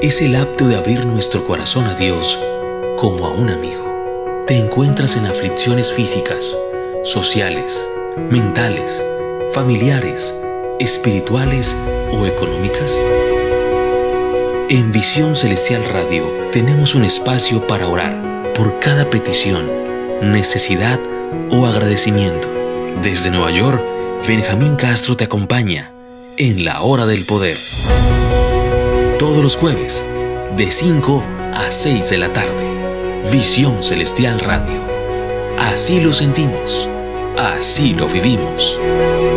Es el acto de abrir nuestro corazón a Dios como a un amigo. ¿Te encuentras en aflicciones físicas, sociales, mentales, familiares, espirituales o económicas? En Visión Celestial Radio tenemos un espacio para orar por cada petición, necesidad o agradecimiento. Desde Nueva York, Benjamín Castro te acompaña en la Hora del Poder. Todos los jueves, de 5 a 6 de la tarde. Visión Celestial Radio. Así lo sentimos, así lo vivimos.